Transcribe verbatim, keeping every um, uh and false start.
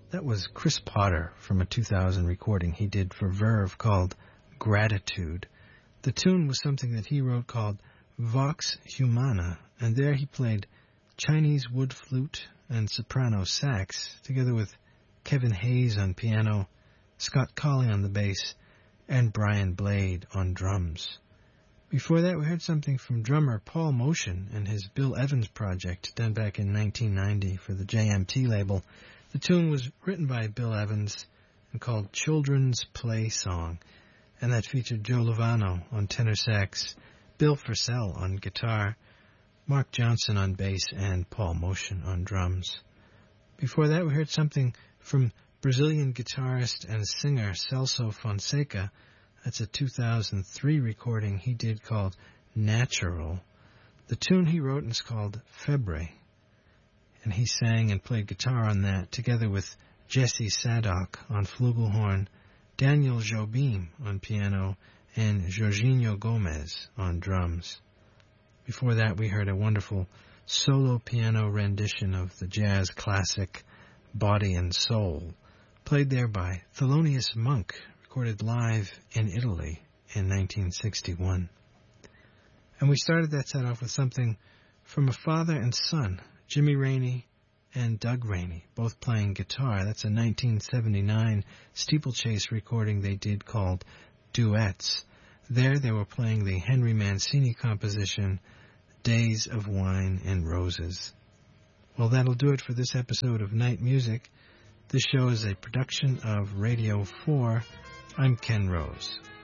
That was Chris Potter from a two thousand recording he did for Verve called Gratitude. The tune was something that he wrote called Vox Humana, and there he played Chinese wood flute and soprano sax, together with Kevin Hayes on piano, Scott Colley on the bass, and Brian Blade on drums. Before that, we heard something from drummer Paul Motion and his Bill Evans project done back in nineteen ninety for the J M T label. The tune was written by Bill Evans and called Children's Play Song, and that featured Joe Lovano on tenor sax, Bill Frisell on guitar, Mark Johnson on bass, and Paul Motion on drums. Before that, we heard something from Brazilian guitarist and singer Celso Fonseca. That's a two thousand three recording he did called Natural. The tune he wrote is called Febre, and he sang and played guitar on that, together with Jesse Sadok on flugelhorn, Daniel Jobim on piano, and Jorginho Gomez on drums. Before that, we heard a wonderful solo piano rendition of the jazz classic Body and Soul, played there by Thelonious Monk, recorded live in Italy in nineteen sixty-one. And we started that set off with something from a father and son, Jimmy Rainey and Doug Rainey, both playing guitar. That's a nineteen seventy-nine steeplechase recording they did called Duets. There they were playing the Henry Mancini composition, Days of Wine and Roses. Well, that'll do it for this episode of Night Music. This show is a production of Radio four. I'm Ken Rose.